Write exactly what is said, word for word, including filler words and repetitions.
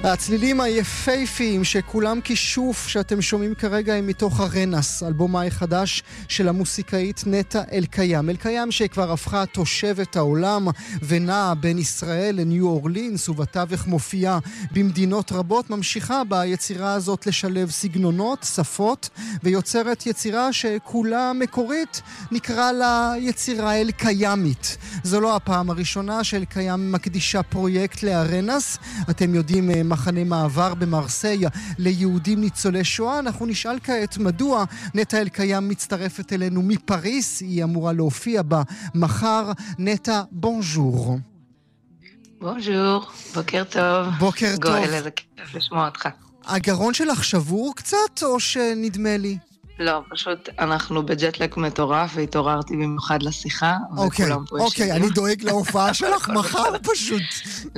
הצלילים היפהפיים שכולם כישוף שאתם שומעים כרגע הם מתוך הרנס, אלבומה החדש של המוסיקאית נטע אלקיים. אלקיים שכבר הפכה תושבת העולם ונעה בין ישראל לניו אורלינס ובתווך מופיעה במדינות רבות, ממשיכה ביצירה הזאת לשלב סגנונות, שפות, ויוצרת יצירה שכולה מקורית, נקרא לה יצירה אלקיימית. זו לא הפעם הראשונה שאלקיים מקדישה פרויקט לארנס. אתם יודעים, מחנה מעבר במרסיי ליהודים ניצולי שואה. אנחנו נשאל כעת מדוע נטע אלקיים מצטרפת אלינו מפריס. היא אמורה להופיע בה מחר. נטע, בונז'ור. בונז'ור, בוקר טוב. בוקר טוב. גואל, איזה כיף לשמוע אותך. הגרון שלך שבור קצת או שנדמה לי? לא, פשוט אנחנו בג'טלג מטורף והתעוררתי במיוחד לשיחה. אוקיי, אוקיי, אני דואג להופעה שלך מחר פשוט.